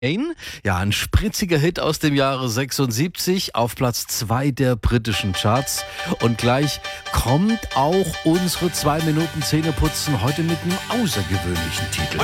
Ja, ein spritziger Hit aus dem Jahre 76 auf Platz 2 der britischen Charts. Und gleich kommt auch unsere 2 Minuten Zähneputzen heute mit einem außergewöhnlichen Titel.